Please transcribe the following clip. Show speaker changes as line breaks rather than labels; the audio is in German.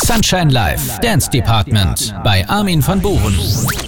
Sunshine Live, Dance Department bei Armin van Buuren.